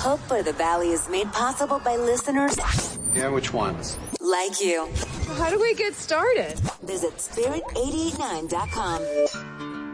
Hope for the Valley is made possible by listeners Yeah, which ones? like you. How do we get started? Visit spirit889.com.